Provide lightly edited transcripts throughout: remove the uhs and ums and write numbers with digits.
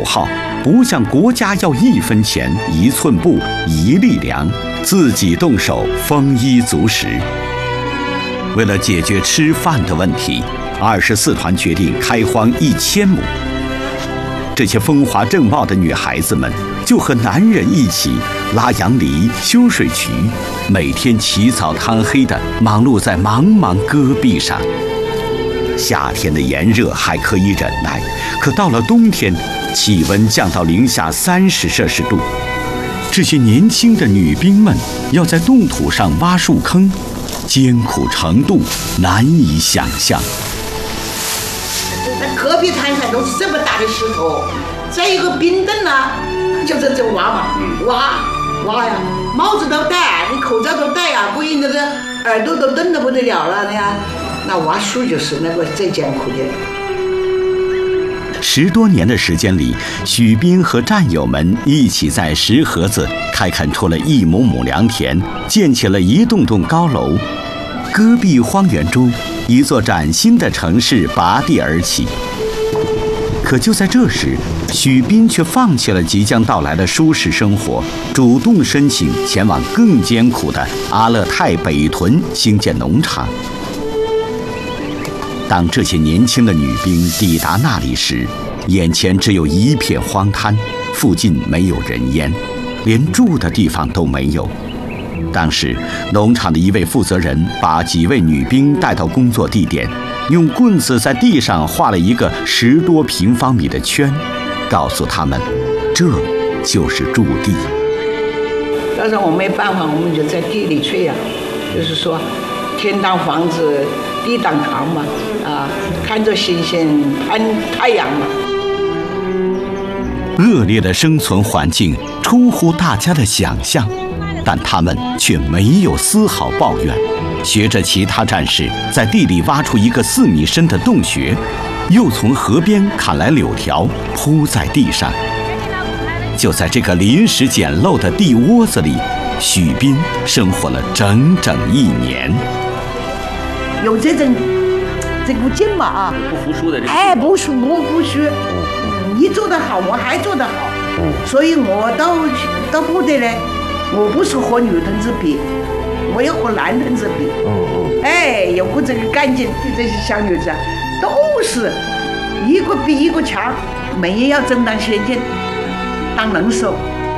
号，不向国家要1分钱、1寸布、1粒粮，自己动手丰衣足食。为了解决吃饭的问题，24团决定开荒1000亩。这些风华正茂的女孩子们就和男人一起拉杨犁、修水渠，每天起早贪黑的忙碌在茫茫戈壁上。夏天的炎热还可以忍耐，可到了冬天，气温降到零下30摄氏度。这些年轻的女兵们要在冻土上挖树坑，艰苦程度难以想象。 那戈壁滩上都是这么大的石头，再一个冰墩呢，就是这挖嘛，挖呀，帽子都戴，你口罩都戴呀，估计那个耳朵都瞪得不得了了呀。那挖树就是那个最艰苦的。 10多年的时间里，许斌和战友们一起在石河子开垦出了1亩亩良田，建起了一栋栋高楼。戈壁荒原中，一座崭新的城市拔地而起。可就在这时，许斌却放弃了即将到来的舒适生活，主动申请前往更艰苦的阿勒泰北屯兴建农场。当这些年轻的女兵抵达那里时，眼前只有一片荒滩，附近没有人烟，连住的地方都没有。当时，农场的一位负责人把几位女兵带到工作地点，用棍子在地上画了一个10多平方米的圈，告诉他们，这就是驻地。 但是我没办法，我们就在地里睡呀，就是说，天当房子，地当床嘛，看着星星，看太阳嘛。 恶劣的生存环境出乎大家的想象，但他们却没有丝毫抱怨，学着其他战士在地里挖出一个4米深的洞穴，又从河边砍来柳条铺在地上。就在这个临时简陋的地窝子里，许斌生活了整整1年。 有这股劲嘛不服输的这个不服输，你做得好，我还做得好，所以我到部队呢，我不是和女同志比，我要和男同志比，有过这个干劲，这些小女子都是一个比一个强，没人要争当先进，当能手。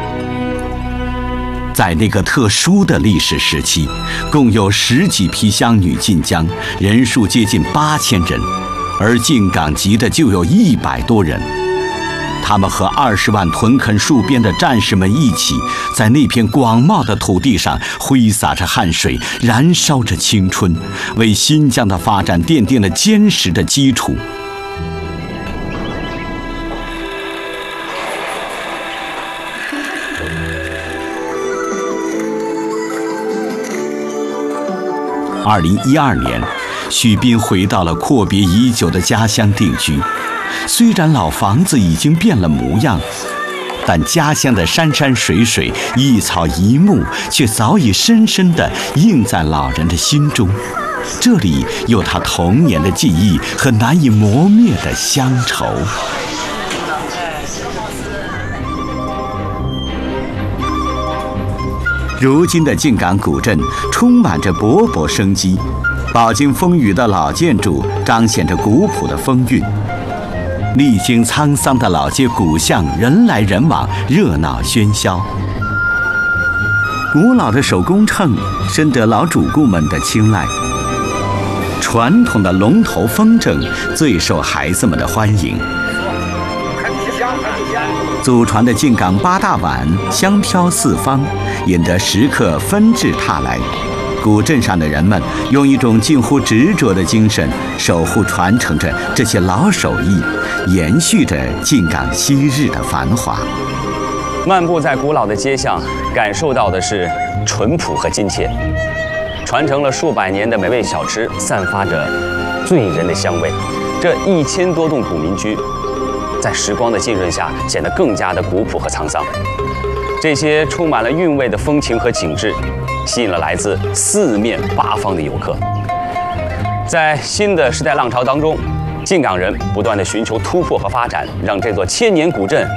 在那个特殊的历史时期，共有10几批乡女进疆，人数接近8000人，而进港籍的就有100多人。他们和20万屯垦戍边的战士们一起，在那片广袤的土地上挥洒着汗水，燃烧着青春，为新疆的发展奠定了坚实的基础。2012年，许斌回到了阔别已久的家乡定居。虽然老房子已经变了模样，但家乡的山山水水、一草一木却早已深深地印在老人的心中。这里有他童年的记忆和难以磨灭的乡愁。如今的靖港古镇充满着勃勃生机，饱经风雨的老建筑彰显着古朴的风韵。历经沧桑的老街古巷，人来人往，热闹喧嚣。古老的手工秤深得老主顾们的青睐，传统的龙头风筝最受孩子们的欢迎。祖传的靖港8大碗香飘四方，引得食客纷至沓来。古镇上的人们用一种近乎执着的精神，守护传承着这些老手艺，延续着靖港昔日的繁华。 漫步在古老的街巷，感受到的是淳朴和亲切。传承了数百年的美味小吃，散发着醉人的香味。这1000多栋古民居，在时光的浸润下，显得更加的古朴和沧桑。这些充满了韵味的风情和景致，吸引了来自4面8方的游客。在新的时代浪潮当中，靖港人不断地寻求突破和发展，让这座1000年古镇